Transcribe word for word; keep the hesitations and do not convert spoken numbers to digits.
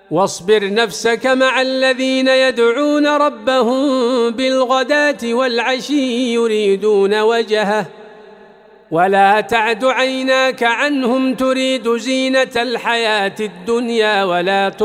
واصبر نفسك مع الذين يدعون ربهم بالغداة والعشي يريدون وجهه ولا تعد عيناك عنهم تريد زينة الحياة الدنيا ولا